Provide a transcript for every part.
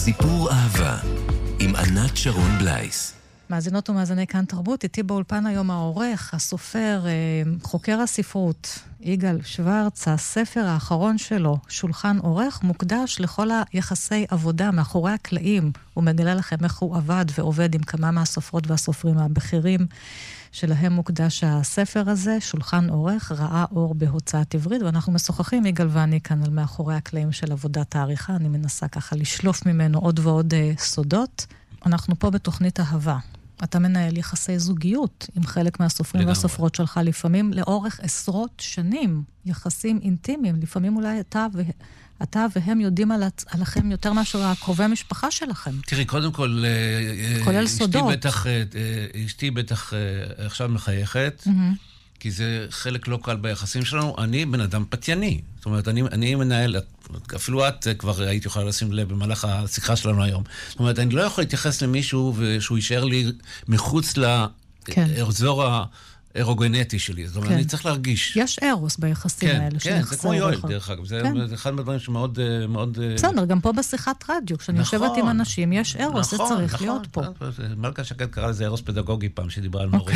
סיפור אהבה עם ענת שרון בלייס. מאזינות ומאזיני כאן תרבות, איתי באולפן היום העורך, הסופר, חוקר הספרות, יגאל שוורץ. הספר האחרון שלו, שולחן עורך, מוקדש לכל היחסי עבודה מאחורי הקלעים. הוא מגלה לכם איך הוא עבד ועובד עם כמה מהסופרות והסופרים הבכירים שלהם מוקדש הספר הזה. שולחן עורך ראה אור בהוצאת עברית, ואנחנו משוחחים, יגאל ואני, כאן על מאחורי הקלעים של עבודת העריכה. אני מנסה ככה לשלוף ממנו עוד ועוד סודות. אנחנו פה בתוכנית אהבה. אתה מנהל יחסי זוגיות עם חלק מהסופרים והסופרות שלך, לפעמים לאורך עשרות שנים, יחסים אינטימיים, לפעמים אולי אתה והם יודעים עליכם יותר מאשר הקרובי המשפחה שלכם. תראי, קודם כל, כולל סודות. אשתי בטח עכשיו מחייכת, כי זה חלק לא קל ביחסים שלנו. אני בן אדם פתייני. זאת אומרת, אני מנהל, אפילו את כבר היית יכולה לשים לב במהלך השיחה שלנו היום. זאת אומרת, אני לא יכול להתייחס למישהו שהוא יישאר לי מחוץ לאזור האירוגנטי שלי. זאת אומרת, אני צריך להרגיש. יש אירוס ביחסים האלה. כן, זה כמו יואל, דרך אגב. זה אחד מהדברים שמאוד... בסדר, גם פה בשיחת רדיו, כשאני יושבת עם אנשים, יש אירוס, זה צריך להיות פה. מלכה שקד קרא לזה אירוס פדגוגי פעם, שדיברה על מורים.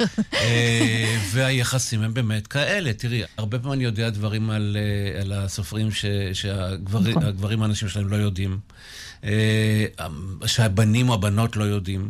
והיחסים הם באמת כאלה. תראי, הרבה פעמים אני יודע דברים על הסופרים שהגברים האנשים שלהם לא יודעים, שהבנים או הבנות לא יודעים.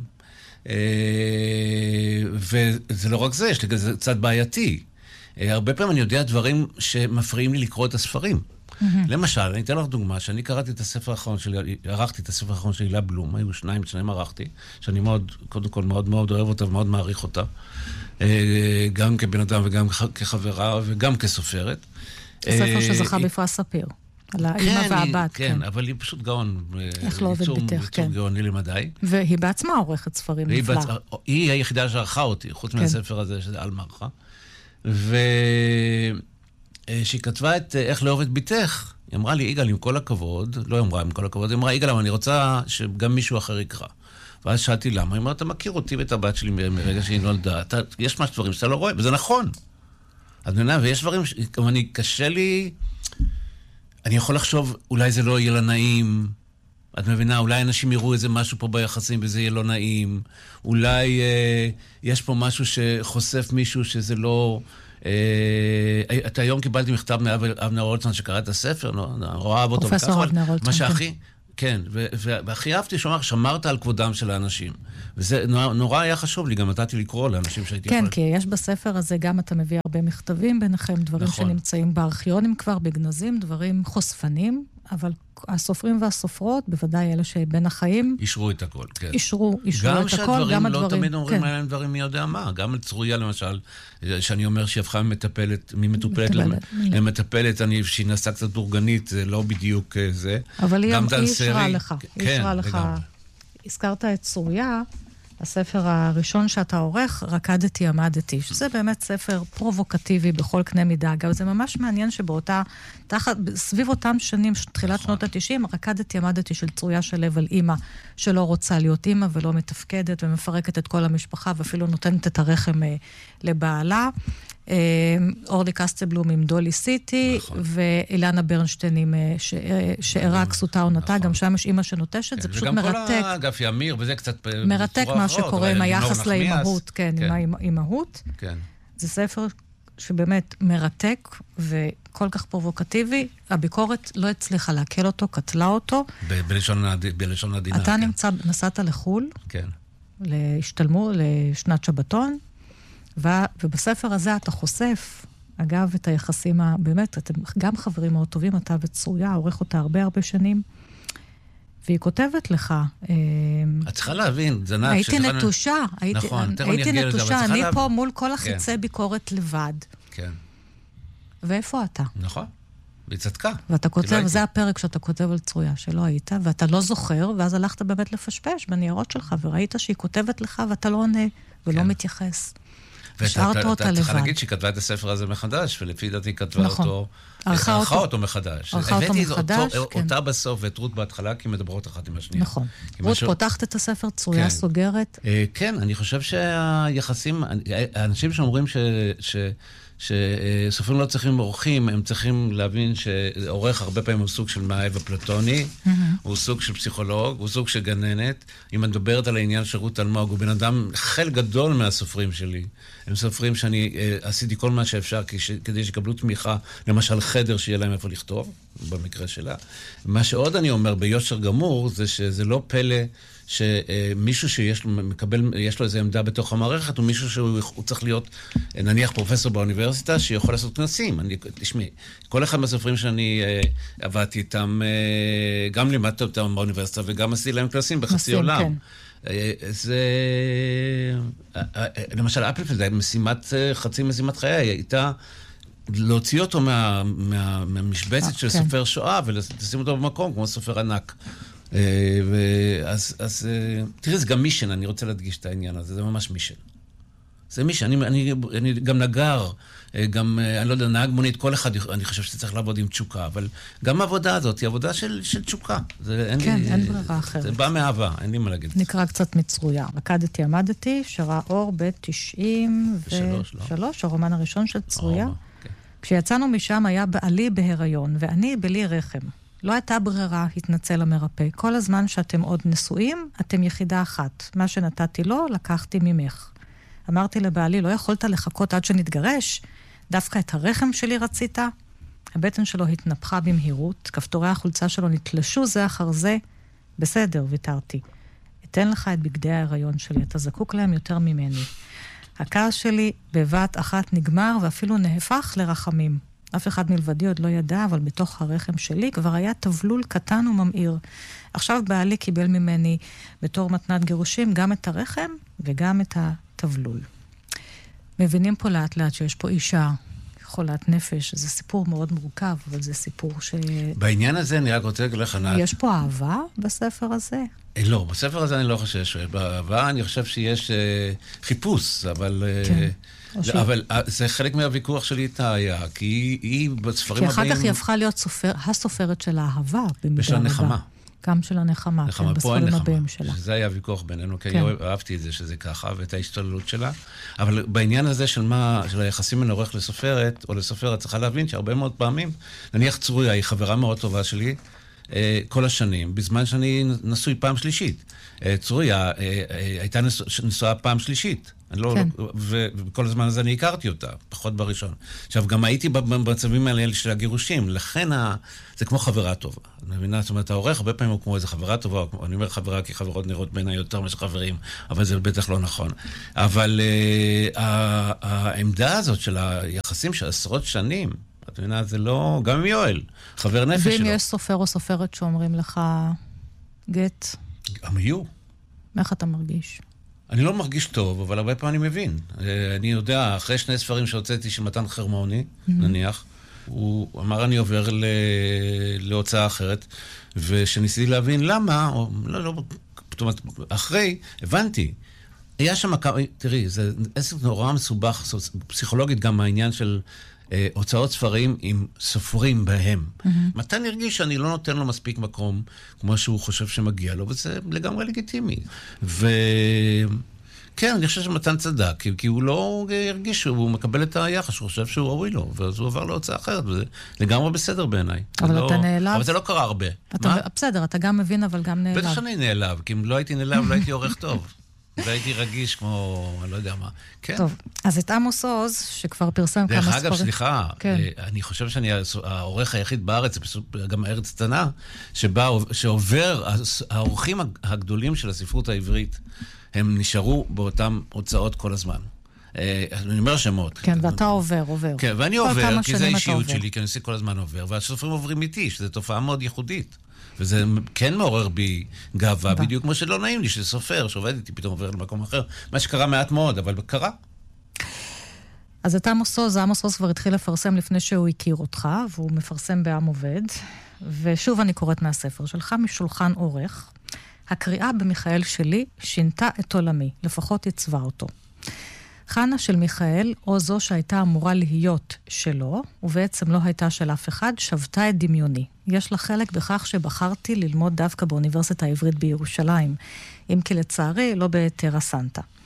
וזה לא רק זה, יש לי קצת בעייתי. הרבה פעמים אני יודע דברים שמפריעים לי לקרוא את הספרים. למשל, אני אתן לך דוגמה, שאני קראתי את הספר האחרון שלי, ערכתי את הספר האחרון של הילה בלום, היו שניים ערכתי, שאני מאוד, קודם כל מאוד מאוד אוהב אותה ומאוד מעריך אותה, גם כבן אדם וגם כחברה וגם כסופרת. הספר שזכה בפרס ספיר. על האמא והבת, כן. אבל היא פשוט גאון. איך לא עובד ביתך, כן. גאוני למדי. והיא בעצמה עורכת ספרים נפלא. היא היחידה שערכה אותי, חוץ מהספר הזה, שזה על מערכה. שהיא כתבה את איך לאהוב את ביתך, היא אמרה לי, יגאל, עם כל הכבוד, לא אמרה עם כל הכבוד, היא אמרה, יגאל, אבל אני רוצה שגם מישהו אחר יקרא. ואז שאלתי למה, היא אמרה, אתה מכיר אותי ואת הבת שלי מרגע שהיא נולדה, יש משהו דברים שאתה לא רואה, וזה נכון. אז מבינה, ויש דברים, קשה לי, אני יכול לחשוב, אולי זה לא יהיה לה נעים, את מבינה, אולי אנשים יראו איזה משהו פה ביחסים וזה יהיה לא נעים, אולי יש פה משהו שחושף מישהו שזה לא... את היום קיבלתי מכתב מאבנר הולצמן שקרא את הספר, נורא אהב אותו. פרופסור אבנר הולצמן. מה שהכי, כן, והכי אהבתי שאומר, שמרת על כבודם של האנשים. וזה נורא היה חשוב לי, גם נתתי לקרוא לאנשים שהייתי יכול... כן, כי יש בספר הזה גם אתה מביא הרבה מכתבים ביניכם, דברים שנמצאים בארכיונים כבר, בגנזים, דברים חושפנים, אבל הסופרים והסופרות, בוודאי אלה שבין החיים... אישרו את הכל, כן. אישרו את הכל, גם הדברים... גם לא תמיד אומרים עליהם דברים מי יודע מה. גם על צרויה, למשל, שאני אומר שהיא הפכה ממטופלת למטפלת, שהיא נסעה קצת דורגנית, זה לא בדיוק זה. אבל היא אישרה לך. היא אישרה לך. הזכרת את צרויה, הספר הראשון שאתה עורך, רקדתי עמדתי, שזה באמת ספר פרובוקטיבי בכל קנה מידה. אגב, זה ממש מעניין סביב אותם שנים, תחילת שנות ה-90, רקדתי עמדתי של צרויה שלו על אימא, שלא רוצה להיות אימא ולא מתפקדת, ומפרקת את כל המשפחה, ואפילו נותנת את הרחם לבעלה. אורלי קסטבלום עם דולי סיטי, ואילנה ברנשטיין עם שאירה כסותה עונתה, גם שם יש אימא שנוטשת, זה פשוט מרתק. וגם כל האגף ימיר, וזה קצת... מרתק מה שקורה עם היחס לאימהות, כן, עם האימהות. זה ספר שבאמת מרתק וכל כך פרובוקטיבי, הביקורת לא הצליחה להקל אותו, קטלה אותו. בלשון עדינה. אתה נסעת לחול, להשתלמו לשנת שבתון, ובספר הזה אתה חושף, אגב, את היחסים, באמת, אתם גם חברים מאוד טובים, אתה וצרויה, עורך אותה הרבה שנים, והיא כותבת לך... את צריכה להבין, זה נעד... הייתי נטושה, אני פה מול כל החיצי ביקורת לבד. כן. ואיפה אתה? נכון, והיא צדקה. ואתה כותב, זה הפרק שאתה כותב על צרויה, שלא היית, ואתה לא זוכר, ואז הלכת באמת לפשפש בניירות שלך, וראית שהיא כותבת לך, ואתה לא עונה, ולא מתייחס. ואתה צריכה להגיד שהיא כתבה את הספר הזה מחדש, ולפי דעתי כתבה אותו, ערכה אותו מחדש. הבאתי אותה בסוף ואת רות בהתחלה, כי מדברות אחת עם השנייה. נכון. רות פותחת את הספר, צרויה סוגרת. כן, אני חושב שהיחסים, האנשים שאומרים שסופרים לא צריכים עורכים, הם צריכים להבין שעורך הרבה פעמים הוא סוג של מאהב אפלטוני, הוא סוג של פסיכולוג, הוא סוג של גננת. אם את מדברת על העניין של רות אלמוג, הוא בן אדם, חלק גדול מהסופרים שלי, הם סופרים שאני עשיתי כל מה שאפשר כדי שיקבלו תמיכה, למשל חדר שיהיה להם איפה לכתוב, במקרה שלה. מה שעוד אני אומר ביושר גמור, זה שזה לא פלא שמישהו שיש לו איזו עמדה בתוך המערכת, הוא מישהו שהוא צריך להיות, נניח פרופסור באוניברסיטה, שיכול לעשות כנסים. תשמעי, כל אחד מהסופרים שאני עבדתי איתם, גם לימדתי אותם באוניברסיטה, וגם עשיתי להם כנסים בחצי עולם. זה, למשל, אפלפלד, חצי משימת חיי, הייתה להוציא אותו מהמשבצת של סופר שואה, ולשים אותו במקום, כמו סופר ענק. אז תראי, זה גם מישן, אני רוצה להדגיש את העניין הזה, זה ממש מישן. זה מישן, אני גם נגר, גם, אני לא יודע, נהג מונית, כל אחד, אני חושב שצריך לעבוד עם תשוקה, אבל גם העבודה הזאת היא עבודה של תשוקה. כן, אין ברירה אחרת. זה בא מאהבה, אין לי מה להגיד. נקרא קצת מצרויה. רקדתי, עמדתי, שראה אור ב-93, הרומן הראשון של צרויה. כשיצאנו משם היה בעלי בהיריון, ואני בלי רחם. לא הייתה ברירה, התנצל המרפא. כל הזמן שאתם עוד נשואים, אתם יחידה אחת. מה שנתתי לו, לקחתי ממך. אמרתי לבעלי, לא יכולת לחכות עד שנתגרש? דווקא את הרחם שלי רצית? הבטן שלו התנפחה במהירות, כפתורי החולצה שלו נתלשו זה אחר זה. בסדר, ויתרתי. אתן לך את בגדי ההיריון שלי, אתה זקוק להם יותר ממני. הכעס שלי בבת אחת נגמר ואפילו נהפך לרחמים. אף אחד מלבדי עוד לא ידע, אבל בתוך הרחם שלי כבר היה תבלול קטן וממאיר. עכשיו בעלי קיבל ממני בתור מתנת גירושים גם את הרחם וגם את התבלול. מבינים פה לאט לאט שיש פה אישה חולת נפש. זה סיפור מאוד מורכב, אבל זה סיפור ש... בעניין הזה אני רק רוצה להגיד לך, ענת... יש פה אהבה בספר הזה? לא, בספר הזה אני לא חושב שיש באהבה, אני חושב שיש חיפוש, אבל... כן. אבל זה חלק מהוויכוח שלי איתה היה, כי היא בספרים הבאים... כי אחר כך היא הפכה להיות הסופרת של האהבה. בשל הנחמה. גם של הנחמה, כן, בספרים הבאים שלה. זה היה ויכוח בינינו, כי אני אהבתי את זה שזה ככה, ואת ההשתוללות שלה. אבל בעניין הזה של היחסים בין עורך לסופרת, או לסופרת, צריכה להבין שהרבה מאוד פעמים, נניח צרויה היא חברה מאוד טובה שלי, כל השנים, בזמן שאני נשוי פעם שלישית. צרויה הייתה נשואה פעם שלישית. וכל הזמן הזה אני הכרתי אותה, פחות בראשון. עכשיו, גם הייתי במצבים האלה של הגירושים, לכן זה כמו חברה טובה. אני מבינה, זאת אומרת, העורך הרבה פעמים הוא כמו איזו חברה טובה, אני אומר חברה כי חברות נראות בעיניי יותר משל חברים, אבל זה בטח לא נכון. אבל העמדה הזאת של היחסים של עשרות שנים, את מבינה, זה לא, גם עם יואל, חבר נפש שלו. ואם יש סופר או סופרת שאומרים לך גט? גם יהיו. איך אתה מרגיש? אני לא מרגיש טוב, אבל הרבה פעמים אני מבין. אני יודע, אחרי שני ספרים שהוצאתי של מתן חרמוני, נניח, הוא אמר אני עובר להוצאה אחרת, ושניסיתי להבין למה, או לא, זאת אומרת, אחרי, הבנתי. היה שם, תראי, זה עסק נורא מסובך, פסיכולוגית גם העניין של הוצאות ספרים עם סופרים בהם. מתן הרגיש שאני לא נותן לו מספיק מקום, כמו שהוא חושב שמגיע לו, וזה לגמרי לגיטימי. כן, אני חושב שמתן צדק, כי הוא לא הרגיש שהוא מקבל את היחס, שהוא חושב שהוא ראוי לו, ואז הוא עבר להוצאה אחרת, וזה לגמרי בסדר בעיניי. אבל אתה נעלב. אבל זה לא קרה הרבה. בסדר, אתה גם מבין, אבל גם נעלב. בטח שאני נעלב, כי אם לא הייתי נעלב, לא הייתי עורך טוב. והייתי רגיש כמו, אני לא יודע מה. כן. טוב, אז את עמוס עוז, שכבר פרסם כמה ספרים. דרך אגב, סליחה, אני חושב שאני העורך היחיד בארץ, זה פשוט גם הארץ קטנה, שעובר, העורכים הגדולים של הספרות העברית, הם נשארו באותם הוצאות כל הזמן. אני אומר שמות. כן, ואתה עובר. כן, ואני עובר, כי זה האישיות שלי, כי אני עושה כל הזמן עובר, והסופרים עוברים איתי, שזו תופעה מאוד ייחודית. וזה כן מעורר בי גאווה, בדיוק כמו שלא נעים לי, שסופר שעובד איתי פתאום עובר למקום אחר. מה שקרה מעט מאוד, אבל קרה. אז את עמוס עוז כבר התחיל לפרסם לפני שהוא הכיר אותך, והוא מפרסם בעם עובד. ושוב אני קוראת מהספר שלך, משולחן עורך. הקריאה במיכאל שלי שינתה את עולמי, לפחות יצבה אותו. חנה של מיכאל, או זו שהייתה אמורה להיות שלו, ובעצם לא הייתה של אף אחד, שבתה את דמיוני. יש לה חלק בכך שבחרתי ללמוד דווקא באוניברסיטה העברית בירושלים, אם כי לצערי לא בטרה סנטה.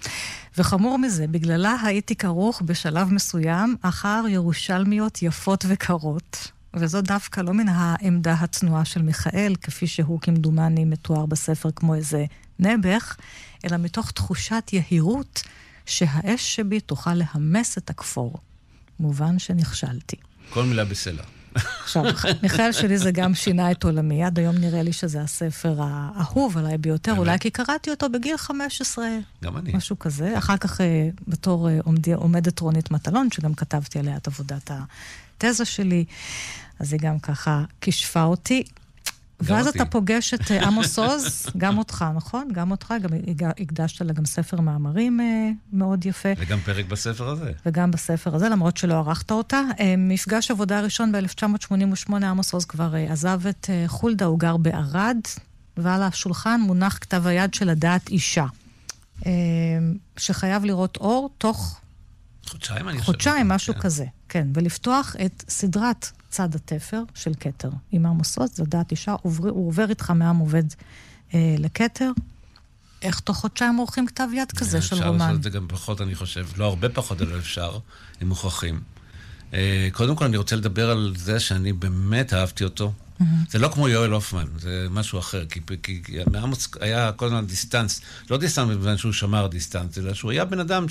וחמור מזה, בגללה הייתי כרוך בשלב מסוים אחר ירושלמיות יפות וקרות. וזו דווקא לא מן העמדה הצנועה של מיכאל, כפי שהוא כמדומני מתואר בספר כמו איזה נבח, אלא מתוך תחושת יהירות שהאש שבי תוכל להמס את הכפור. מובן שנכשלתי. כל מילה בסלע. עכשיו, מיכאל שלי זה גם שינה את עולמי. עד היום נראה לי שזה הספר האהוב עליי ביותר, אולי כי קראתי אותו בגיל 15. גם אני. משהו כזה. אחר כך בתור עומדת רונית מטלון, שגם כתבתי עליה את עבודת התזה שלי, אז היא גם ככה כשפה אותי. ואז אתה פוגש את עמוס עוז, גם אותך, נכון? גם אותך, גם הקדשת לה גם ספר מאמרים מאוד יפה. וגם פרק בספר הזה. וגם בספר הזה, למרות שלא ערכת אותה. מפגש עבודה הראשון ב-1988, עמוס עוז כבר עזב את חולדה, הוא גר בערד, ועל השולחן מונח כתב היד של הדעת אישה, שחייב לראות אור תוך חודשיים, אני חושב. חודשיים, משהו כזה, כן. ולפתוח את סדרת צד התפר של כתר. עם עמוס עוז, זו דעת אישה, הוא עובר איתך מעם עובד לכתר. איך תוך חודשיים עורכים כתב יד כזה של רומן? אפשר לעשות את זה גם פחות, אני חושב. לא הרבה פחות, אלא אפשר, הם מוכרחים. קודם כל, אני רוצה לדבר על זה שאני באמת אהבתי אותו. זה לא כמו יואל הופמן, זה משהו אחר, כי מעמוס היה כל הזמן דיסטנס, לא דיסטנס בבן שהוא שמר דיסטנס, אלא שהוא היה בן אדם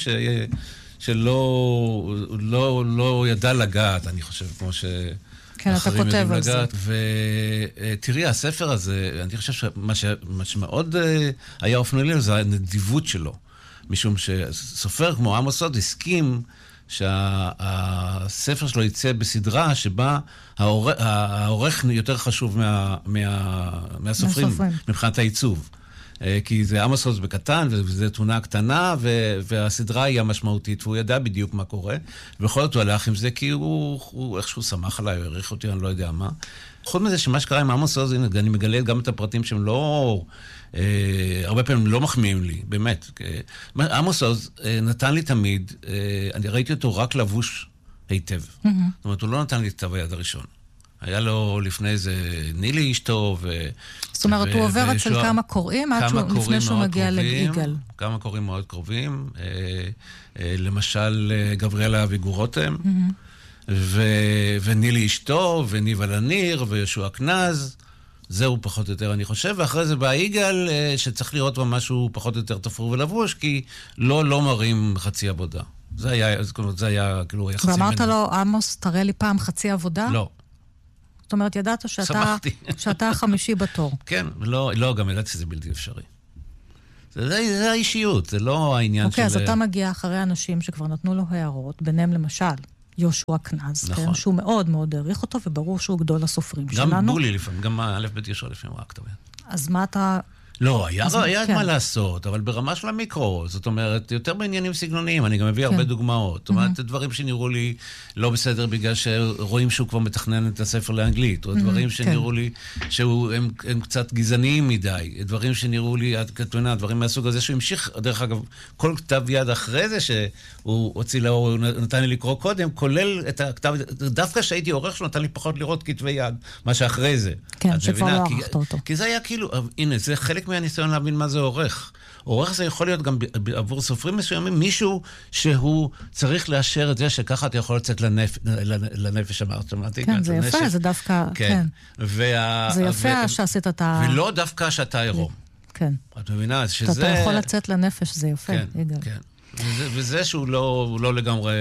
שלא ידע לגעת, אני חושב, כמו כן, אתה כותב על זה. ותראי, הספר הזה, אני חושב שמה שמאוד היה אופנולי, זה הנדיבות שלו, משום שסופר כמו עמוס עוז הסכים שהספר שלו יצא בסדרה שבה העורך יותר חשוב מהסופרים, מבחינת העיצוב. כי זה עמוס עוז בקטן, וזו תמונה קטנה, והסדרה היא המשמעותית, והוא ידע בדיוק מה קורה, ובכל זאת הוא הלך עם זה, כי הוא איכשהו שמח עליי, הוא העריך אותי, אני לא יודע מה. חוץ מזה שמה שקרה עם עמוס עוז, אני מגלה גם את הפרטים שהם לא, הרבה פעמים לא מחמיאים לי, באמת. עמוס עוז נתן לי תמיד, אני ראיתי אותו רק לבוש היטב. זאת אומרת, הוא לא נתן לי את כתב היד הראשון. היה לו לפני זה נילי אשתו, זאת אומרת, הוא עובר אצל כמה קוראים, לפני שהוא מגיע ליגאל. כמה קוראים מאוד קרובים, למשל גבריאלה אביגור רותם, ונילי אשתו, וניבה לניר, וישוע כנז, זהו פחות או יותר, אני חושב, ואחרי זה בא יגאל, שצריך לראות בה משהו פחות או יותר תפור ולבוש, כי לא מראים חצי עבודה. זה היה כאילו יחסים... ואמרת לו, עמוס, תראה לי פעם חצי עבודה? לא. זאת אומרת, ידעת שאתה החמישי בתור. כן, לא, גם ידעתי שזה בלתי אפשרי. זה האישיות, זה לא העניין של... אוקיי, אז אתה מגיע אחרי אנשים שכבר נתנו לו הערות, ביניהם למשל, יהושע כנז, נכון. שהוא מאוד מאוד העריך אותו, וברור שהוא גדול הסופרים שלנו. גם בולי לפעמים, גם א' ב' יהושע לפעמים רק כתב יד. אז מה אתה... לא, היה מה לעשות, אבל ברמה של המיקרו, זאת אומרת, יותר בעניינים סגנוניים, אני גם מביא הרבה דוגמאות. זאת אומרת, דברים שנראו לי לא בסדר בגלל שרואים שהוא כבר מתכנן את הספר לאנגלית, או דברים שנראו לי שהם קצת גזעניים מדי, דברים שנראו לי, דברים מהסוג הזה שהוא המשיך, דרך אגב, כל כתב יד אחרי זה שהוא הוציא לאור, הוא נתן לי לקרוא קודם, כולל את הכתב, דווקא שהייתי עורך שהוא נתן לי פחות לראות כתבי יד, מה שאחרי זה. כן, שכבר לא ערכת אותו. כי זה היה כאילו, הנה, זה חלק מהניסיון להבין מה זה עורך. עורך זה יכול להיות גם עבור סופרים מסוימים, מישהו שהוא צריך לאשר את זה שככה אתה יכול לצאת לנפש, אמרתי. כן, זה יפה, זה דווקא, כן. זה יפה שעשית את ה... ולא דווקא שאתה עירום. כן. את מבינה? שזה... אתה יכול לצאת לנפש, זה יפה. כן. וזה שהוא לא לגמרי...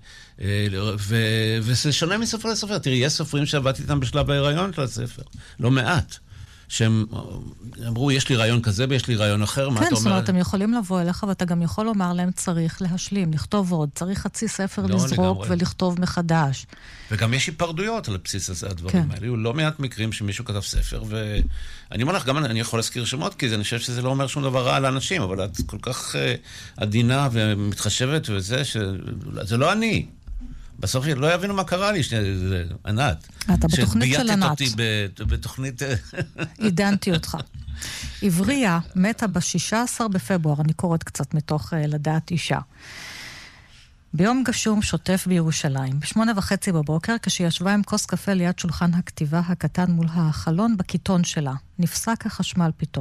וזה שונה מסופר לסופר. תראי, יש סופרים שעבדתי איתם בשלב ההיריון של הספר. לא מעט. שהם אמרו, יש לי רעיון כזה ויש לי רעיון אחר, מה אתה אומר? כן, זאת אומרת, הם יכולים לבוא אליך, ואתה גם יכול לומר להם, צריך להשלים, לכתוב עוד, צריך חצי ספר לזרוק ולכתוב מחדש. וגם יש היפרדויות על בסיס הדברים האלה. לא מעט מקרים שמישהו כתב ספר, ואני אומר לך, גם אני יכול להזכיר שמות, כי אני חושב שזה לא אומר שום דבר רע על האנשים, אבל את כל כך עדינה ומתחשבת, וזה זה לא אני. בסוף לא יבינו מה קרה לי, ענת. אתה בתוכנית של ענת. שבייתת אותי בתוכנית... עידנתי אותך. עבריה מתה ב-16 בפברואר, אני קוראת קצת מתוך לדעת אישה. ביום גשום שוטף בירושלים, ב8:30 בבוקר, כשישבה עם כוס קפה ליד שולחן הכתיבה הקטן מול החלון בכיתון שלה, נפסק החשמל פתאום.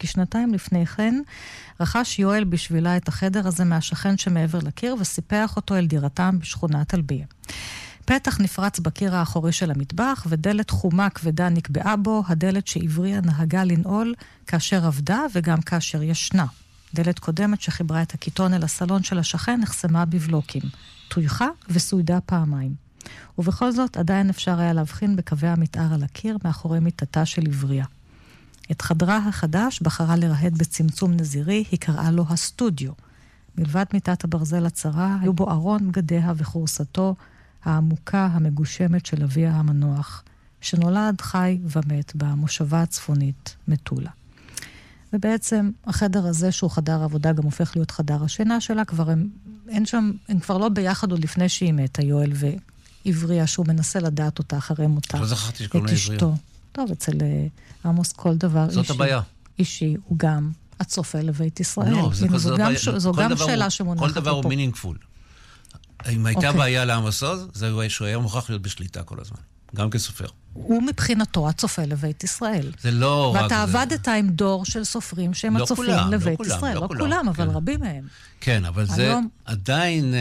כשנתיים לפני כן רכש יואל בשבילה את החדר הזה מהשכן שמעבר לקיר וסיפח אותו אל דירתם בשכונת טלביה. פתח נפרץ בקיר האחורי של המטבח ודלת חומה כבדה נקבעה בו, הדלת שעבריה נהגה לנעול כאשר עבדה וגם כאשר ישנה. דלת קודמת שחיברה את הכיתון אל הסלון של השכן נחסמה בבלוקים, טויחה וסוידה פעמיים. ובכל זאת עדיין אפשר היה להבחין בקווי המתאר על הקיר מאחורי מיטתה של עבריה. את חדרה החדש בחרה לרהד בצמצום נזירי, היא קראה לו הסטודיו. מלבד מיטת הברזל הצרה, היו בו ארון בגדיה וחורסתו העמוקה המגושמת של אביה המנוח, שנולד חי ומת במושבה הצפונית מטולה. ובעצם החדר הזה שהוא חדר עבודה גם הופך להיות חדר השינה שלה, כבר הם כבר לא ביחד עוד לפני שהיא מתה, יואל ועבריה, שהוא מנסה לדעת אותה אחרי מותה. לא זכרתי שקוראים לה עבריה. טוב, אצל עמוס כל דבר זאת הבעיה. אישי הוא גם הצופה לבית ישראל. לא, זו גם שאלה שמונחת כל דבר הוא מינינגפול. אם הייתה בעיה לעמוס עוז, זה שהוא היה מוכרח להיות בשליטה כל הזמן. גם כסופר. הוא מבחינתו הצופה לבית ישראל. זה לא רק... ואתה עבדת עם דור של סופרים שהם הצופים לבית ישראל. לא כולם, אבל רבים מהם. כן, אבל זה עדיין...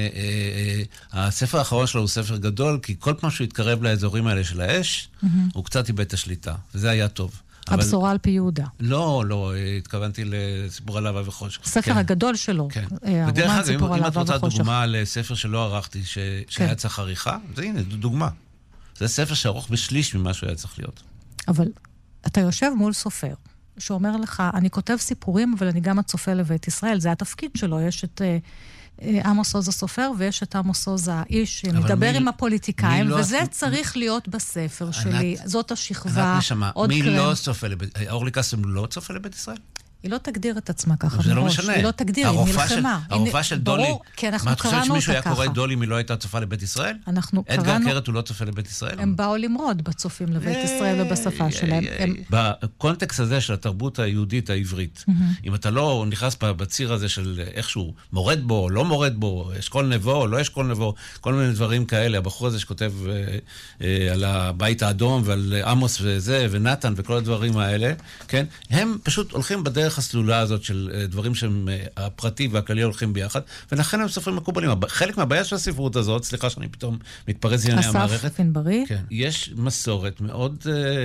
הספר האחרון שלו הוא ספר גדול, כי כל פעם שהוא התקרב לאזורים האלה של האש, הוא קצת איבד את השליטה. וזה היה טוב. הבשורה על פי יהודה. לא, התכוונתי לסיפור על אהבה וחושך. ספר הגדול שלו. כן. בדרך אגב, אם את רוצה דוגמה לספר שלא ערכתי, שהיה צריך עריכה, זה הנה, דוגמה. זה ספר שארוך בשליש ממה שהוא היה צריך להיות. אבל אתה יושב מול סופר, שאומר לך, אני כותב סיפורים, אבל אני גם הצופה לבית ישראל. זה התפקיד שלו. יש את עמוס עוז הסופר, ויש את עמוס עוז האיש, שמדבר עם הפוליטיקאים, וזה צריך להיות בספר שלי. זאת השכבה, עוד קרם. מי לא צופה לבית... אורלי קסם לא צופה לבית ישראל? היא לא תגדיר את עצמה ככה. זה לא משנה. היא לא תגדיר, היא מלחמה. הרופאה של דולי. ברור, כי אנחנו קראנו אותה ככה. מה, את חושבת שמישהו היה קורא דולי אם היא לא הייתה צופה לבית ישראל? אנחנו קראנו... אדגר קרת הוא לא צופה לבית ישראל? הם באו למרוד בצופים לבית ישראל ובשפה שלהם. בקונטקסט הזה של התרבות היהודית העברית, אם אתה לא נכנס בציר הזה של איכשהו מורד בו, לא מורד בו, אשכול נבו, לא אשכול נבו, כל מיני דברים כאלה, הבחור הזה שכותב על הבית האדום ועל עמוס וזה, ונתן וכל הדברים האלה, כן? הם פשוט הולכים בדרך הסלולה הזאת של דברים שהם הפרטי והכללי הולכים ביחד, ולכן הם סופרים מקובלים. חלק מהבעיה של הספרות הזאת, סליחה שאני פתאום מתפרץ לענייני המערכת. אסף פינברי. כן. יש מסורת מאוד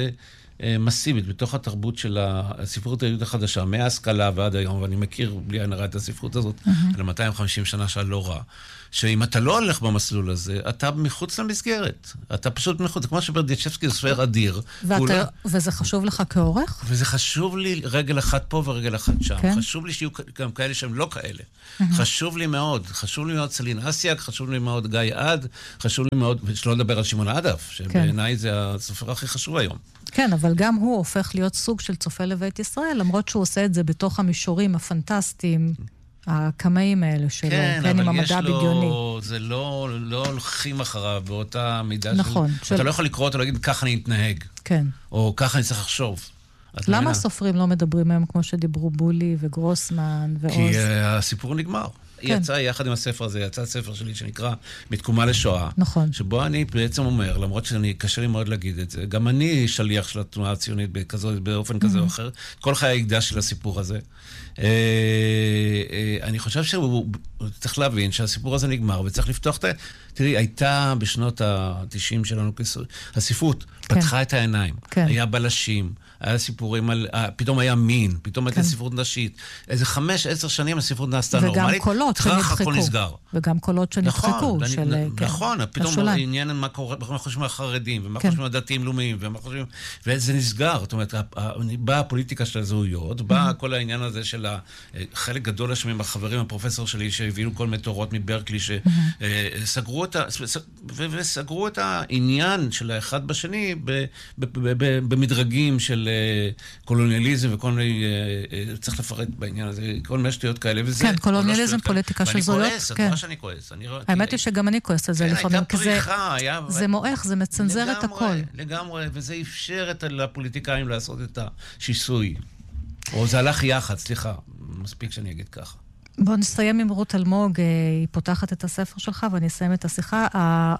מסיבית בתוך התרבות של הספרות היהודית החדשה, מההשכלה ועד היום, ואני מכיר בלי עין הרע את הספרות הזאת, על 250 שנה של לא רע, שאם אתה לא הולך במסלול הזה, אתה מחוץ למסגרת. אתה פשוט מחוץ, זה כמו שברדיצ'בסקי סופר אדיר. וזה חשוב לך כעורך? וזה חשוב לי רגל אחת פה ורגל אחת שם. כן? חשוב לי שיהיו גם כאלה שהם לא כאלה. חשוב לי מאוד. חשוב לי מאוד סלין אסיאק, חשוב לי מאוד גיא עד, חשוב לי מאוד, ושלא לדבר על שמעון עדף, שבעיניי זה הסופר הכי חשוב היום. כן, אבל גם הוא הופך להיות סוג של צופה לבית ישראל, למרות שהוא עושה את זה בתוך המישורים הפנטסטיים, הקמאים האלה שלו, כן, עם המדע בדיוני. זה לא הולכים אחריו באותה מידה נכון. אתה לא יכול לקרוא אותו ולהגיד, ככה אני אתנהג. כן. או ככה אני צריך לחשוב. למה סופרים לא מדברים מהם כמו שדיברו בולי וגרוסמן ועוז? כי הסיפור נגמר. יצא יחד עם הספר הזה, יצא ספר שלי שנקרא מתקומה לשואה. נכון. שבו אני בעצם אומר, למרות קשה לי מאוד להגיד את זה, גם אני שליח של התנועה הציונית באופן כזה או אחר, כל חיי הקדש של הסיפור הזה. אני חושב שהוא צריך להבין שהסיפור הזה נגמר, וצריך לפתוח את... תראי, הייתה בשנות ה-90 שלנו, הספרות פתחה את העיניים. היה בלשים, היה סיפורים על... פתאום היה מין, פתאום הייתה ספרות נשית. איזה 5-10 שנים הספרות נעשתה נורמלית. וגם קולות שנדחקו. וגם קולות שנדחקו. נכון, פתאום העניין מה חושבים החרדים, ומה חושבים הדתיים לאומיים, וזה נסגר. זאת אומרת, באה הפוליטיקה של הזהויות, באה כל העניין הזה של חלק גדול השמים, החברים, הפרופסור שלי, שהביאו כל מיני תורות מברקלי, וסגרו את העניין של האחד בשני במדרגים של קולוניאליזם וכל מיני, צריך לפרט בעניין הזה, כל מיני שטויות כאלה. כן, קולוניאליזם, פוליטיקה של זויות. ואני כועס, אני כועס. האמת היא שגם אני כועס על זה לפעמים, כי זה מועך, זה מצנזר את הכל. לגמרי, וזה אפשר לפוליטיקאים לעשות את השיסוי. או זה הלך יחד, סליחה, מספיק שאני אגיד ככה. בואו נסיים עם רות אלמוג, היא פותחת את הספר שלך ואני אסיים את השיחה.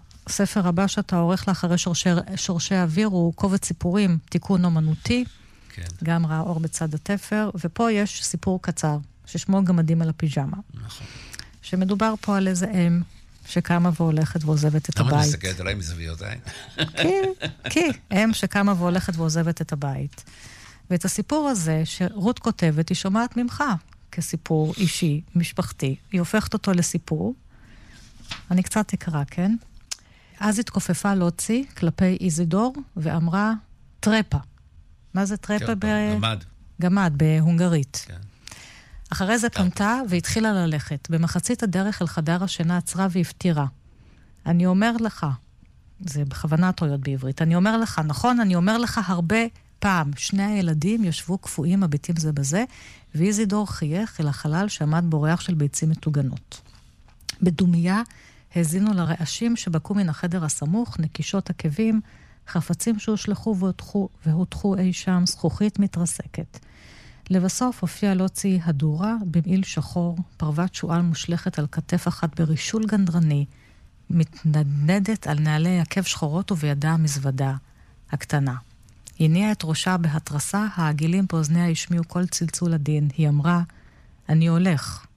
הספר הבא שאתה עורך לאחרי שורשי אוויר הוא קובץ סיפורים, תיקון אומנותי. כן. גם ראה אור בצד התפר, ופה יש סיפור קצר, ששמו גמדים על הפיג'מה. נכון. שמדובר פה על איזה אם שקמה והולכת ועוזבת את הבית. למה את מסתכלת עליי מזוויות עין? כי, אם שקמה והולכת ועוזבת את הבית. ואת הסיפור הזה שרות כותבת, היא שומעת ממך כסיפור אישי, משפחתי. היא הופכת אותו לסיפור. אני קצת אקרא, כן? אז התכופפה להוציא כלפי איזידור ואמרה טרפה. מה זה טרפה? גמד. גמד, בהונגרית. כן. אחרי זה פנתה והתחילה ללכת. במחצית הדרך אל חדר השינה עצרה והפתירה. אני אומר לך, זה בכוונה טעויות בעברית, אני אומר לך, נכון, אני אומר לך הרבה פעם. שני הילדים ישבו קפואים, מביטים זה בזה, ואיזידור חייך אל החלל שעמד בו ריח של ביצים מטוגנות. בדומיה הזינו לרעשים שבקו מן החדר הסמוך, נקישות עקבים, חפצים שהושלחו והותחו אי שם, זכוכית מתרסקת. לבסוף הופיע לוצי הדורה במעיל שחור, פרוות שואל מושלכת על כתף אחת ברישול גנדרני, מתנדנדת על נעלי עקב שחורות ובידה המזוודה הקטנה. הניעה את ראשה בהתרסה, העגילים באוזניה השמיעו כל צלצול הדין. היא אמרה, אני הולך.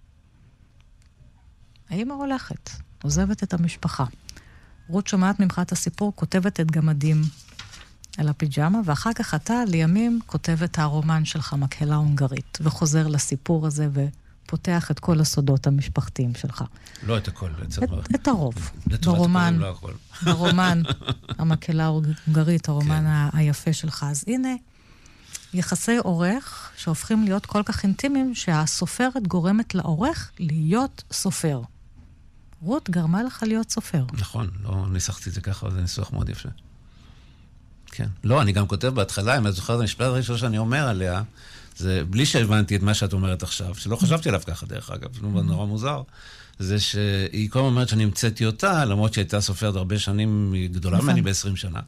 האמא הולכת, עוזבת את המשפחה. רות שומעת ממך את הסיפור, כותבת את גמדים על הפיג'מה, ואחר כך אתה לימים כותב את הרומן שלך, מקהלה הונגרית, וחוזר לסיפור הזה ופותח את כל הסודות המשפחתיים שלך. לא את הכל, את הרוב. ברומן, לא הכל. ברומן, המקהלה ההונגרית, הרומן היפה שלך. אז הנה, יחסי עורך שהופכים להיות כל כך אינטימיים, שהסופרת גורמת לעורך להיות סופר. רות גרמה לך להיות סופר. נכון, לא ניסחתי את זה ככה, זה ניסוח מאוד יפה. כן. לא, אני גם כותב בהתחלה, אם את זוכרת, המשפט הראשון שאני אומר עליה, זה בלי שהבנתי את מה שאת אומרת עכשיו, שלא חשבתי עליו ככה, דרך אגב, זה נורא מוזר, זה שהיא כל אומרת שאני המצאתי אותה, למרות שהייתה סופרת הרבה שנים, היא גדולה ממני ב-20 שנה,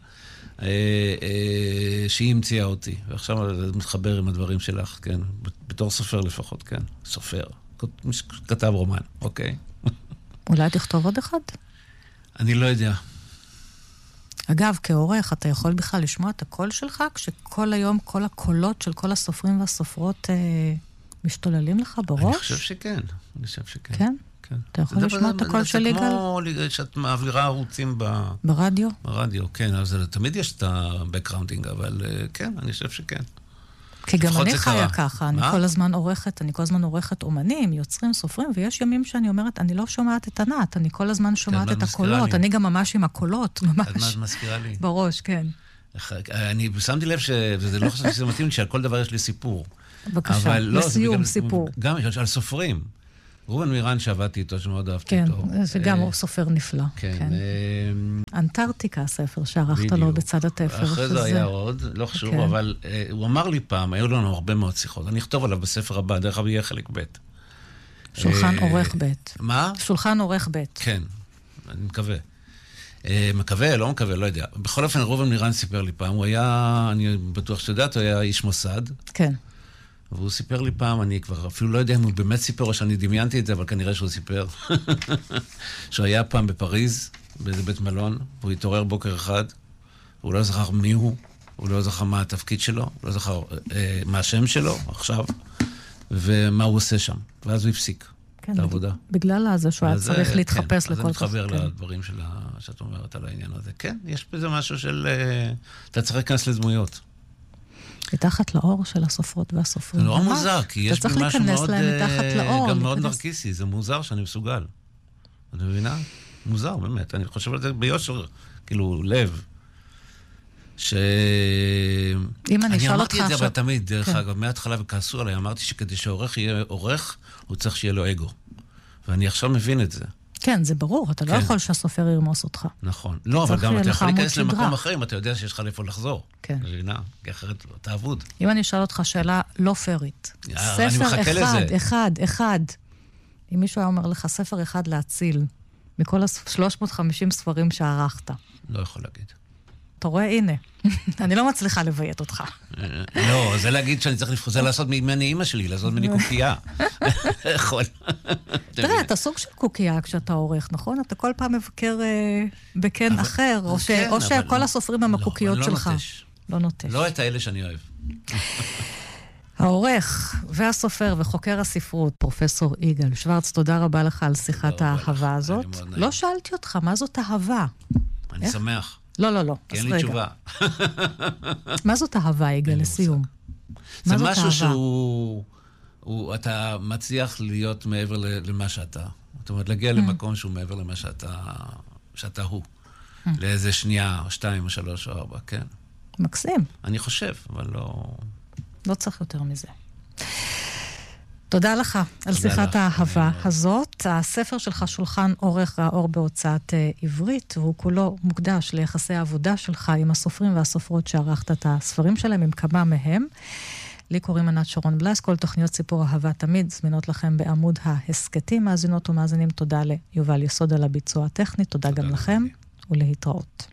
שהיא המציאה אותי, ועכשיו זה מתחבר עם הדברים שלך, כן, בתור סופר לפחות, כן, סופר, כתב רומן, אוקיי. אולי תכתוב עוד אחד? אני לא יודע. אגב, כעורך, אתה יכול בכלל לשמוע את הקול שלך, כשכל היום כל הקולות של כל הסופרים והסופרות משתוללים לך בראש? אני חושב שכן. כן? כן. אתה יכול לשמוע את הקול של יגאל? זה כמו שאת מעבירה ערוצים ברדיו? ברדיו, כן. אז תמיד יש את הבקראונדינג, אבל כן, אני חושב שכן. כי גם אני חיה ככה, אני כל הזמן עורכת אומנים, יוצרים, סופרים, ויש ימים שאני אומרת, אני לא שומעת את ענת, אני כל הזמן שומעת את הקולות, אני גם ממש עם הקולות, ממש. את מזכירה לי. בראש, כן. אני שמתי לב וזה לא חושב שזה מתאים, שעל כל דבר יש לי סיפור. בבקשה, לסיום סיפור. גם על סופרים. רובן מירן שעבדתי איתו, שמאוד אהבתי כן, אותו. כן, וגם הוא סופר נפלא. כן. אנטארקטיקה, הספר שערכת לו בצד התפר. אחרי זה היה עוד, לא חשוב, אבל הוא אמר לי פעם, היו לנו הרבה מאוד שיחות. אני אכתוב עליו בספר הבא, דרך אגב יהיה חלק ב'. שולחן עורך ב'. מה? שולחן עורך ב'. כן, אני מקווה. מקווה, לא מקווה, לא יודע. בכל אופן, רובן מירן סיפר לי פעם, הוא היה, אני בטוח שדעת, הוא היה איש מוסד. כן. והוא סיפר לי פעם, אני כבר אפילו לא יודע אם הוא באמת סיפר או שאני דמיינתי את זה, אבל כנראה שהוא סיפר. שהוא היה פעם בפריז, באיזה בית מלון, והוא התעורר בוקר אחד, הוא לא זכר מי הוא לא זכר מה התפקיד שלו, הוא לא זכר מה השם שלו עכשיו, ומה הוא עושה שם. ואז הוא הפסיק את העבודה. בגלל זה שהוא היה צריך להתחפש לכל כך. אז אני מתחבר לדברים שאת אומרת על העניין הזה. כן, יש בזה משהו של... אתה צריך להיכנס לדמויות. מתחת לאור של הסופרות והסופרים. זה נורא מוזר, כי יש בי משהו מאוד, לאור, גם מאוד נרקיסי, זה מוזר שאני מסוגל. את מבינה? מוזר, באמת. אני חושב על זה ביושר, כאילו, לב. אני אמרתי את זה, אבל תמיד, דרך אגב, מההתחלה וכעסו עליי, אמרתי שכדי שעורך יהיה עורך, הוא צריך שיהיה לו אגו. ואני עכשיו מבין את זה. כן, זה ברור, אתה לא יכול שהסופר ירמוס אותך. נכון. לא, אבל גם אתה יכול להיכנס למקום אחר, אם אתה יודע שיש לך לאיפה לחזור. כן. מבינה, כי אחרת אתה אבוד. אם אני אשאל אותך שאלה לא פרית. אני מחכה לזה. אחד. אם מישהו היה אומר לך ספר אחד להציל, מכל 350 ספרים שערכת. לא יכול להגיד. אתה רואה, הנה. אני לא מצליחה לביית אותך. לא, זה להגיד שאני צריך לפחוזר לעשות ממני אימא שלי, לעשות ממני קוקייה. יכול. תראה, אתה סוג של קוקייה כשאתה עורך, נכון? אתה כל פעם מבקר בקן אחר, או שכל הסופרים הם הקוקיות שלך. לא נוטש. לא נוטש. לא את האלה שאני אוהב. העורך והסופר וחוקר הספרות, פרופסור יגאל שוורץ, תודה רבה לך על שיחת האהבה הזאת. לא שאלתי אותך, מה זאת אהבה? אני שמח. לא. כי אין לי תשובה. מה זאת אהבה, יגאל, לסיום? זה משהו אתה מצליח להיות מעבר למה שאתה. זאת אומרת, להגיע למקום שהוא מעבר למה שאתה הוא. לאיזה שנייה, או 2, או 3, או 4, כן. מקסים. אני חושב, אבל לא... לא צריך יותר מזה. תודה לך על שיחת האהבה הזאת. הספר שלך, שולחן אורך, האור בהוצאת עברית, והוא כולו מוקדש ליחסי העבודה שלך עם הסופרים והסופרות שערכת את הספרים שלהם, עם כמה מהם. לי קוראים ענת שרון בלייס, כל תוכניות סיפור אהבה תמיד זמינות לכם בעמוד ההסקטים. מאזינות ומאזינים, תודה ליובל יסוד על הביצוע הטכני, תודה גם לכם, ולהתראות.